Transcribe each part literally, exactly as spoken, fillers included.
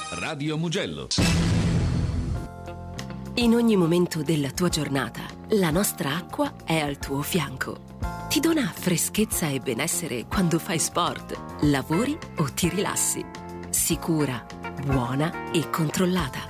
Radio Mugello. In ogni momento della tua giornata, la nostra acqua è al tuo fianco. Ti dona freschezza e benessere quando fai sport, lavori o ti rilassi. Sicura, buona e controllata.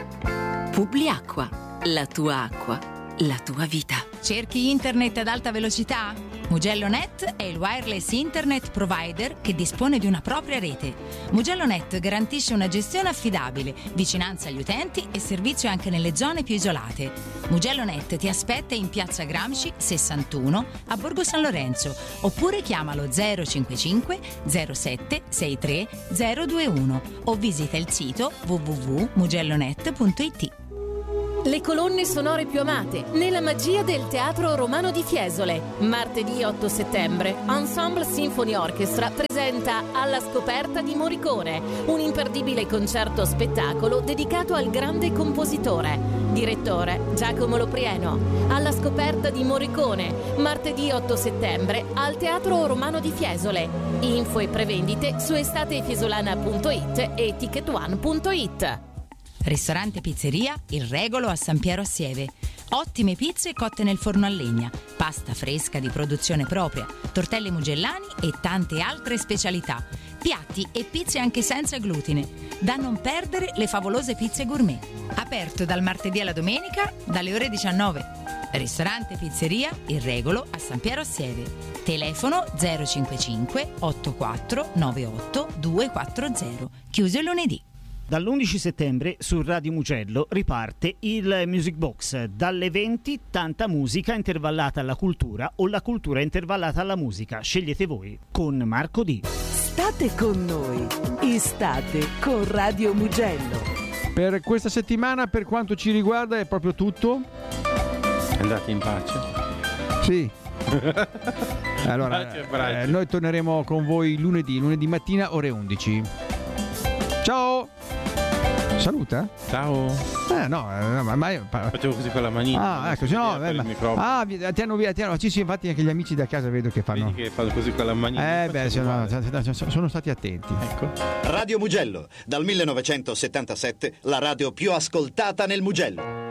Publiacqua, la tua acqua, la tua vita. Cerchi internet ad alta velocità? MugelloNet è il wireless internet provider che dispone di una propria rete. MugelloNet garantisce una gestione affidabile, vicinanza agli utenti e servizio anche nelle zone più isolate. MugelloNet ti aspetta in Piazza Gramsci sessantuno a Borgo San Lorenzo oppure chiamalo zero cinquantacinque zero sette sessantatré zero ventuno o visita il sito w w w punto mugellonet punto i t. Le colonne sonore più amate, nella magia del Teatro Romano di Fiesole. Martedì otto settembre, Ensemble Symphony Orchestra presenta Alla scoperta di Morricone, un imperdibile concerto spettacolo dedicato al grande compositore. Direttore Giacomo Loprieno. Alla scoperta di Morricone, martedì otto settembre al Teatro Romano di Fiesole. Info e prevendite su estatefiesolana punto it e ticket one punto it. Ristorante Pizzeria Il Regolo a San Piero a Sieve. Ottime pizze cotte nel forno a legna, pasta fresca di produzione propria, tortelli mugellani e tante altre specialità. Piatti e pizze anche senza glutine. Da non perdere le favolose pizze gourmet. Aperto dal martedì alla domenica dalle ore diciannove. Ristorante Pizzeria Il Regolo a San Piero a Sieve. Telefono zero cinquantacinque ottantaquattro novantotto duecentoquaranta. Chiuso il lunedì. Dall'undici settembre su Radio Mugello riparte il Music Box. Dalle venti tanta musica intervallata alla cultura o la cultura intervallata alla musica. Scegliete voi con Marco D. State con noi, estate con Radio Mugello. Per questa settimana, per quanto ci riguarda, è proprio tutto. Andate in pace. Sì. Allora, eh, noi torneremo con voi lunedì, lunedì mattina ore undici. Ciao. Saluta? Ciao. Eh no, ma, ma io... facevo così con la manina. Ah, ecco, no, eh, ma... ah, ti hanno via, ti hanno... Sì, sì, infatti anche gli amici da casa vedo che fanno. Vedi che fanno così con la manina. Eh beh, sono, sono stati attenti. Ecco. Radio Mugello, dal millenovecentosettantasette la radio più ascoltata nel Mugello.